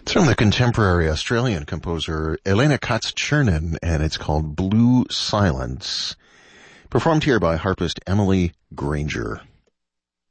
It's from the contemporary Australian composer Elena Katz-Chernin, and it's called Blue Silence, performed here by harpist Emily Granger.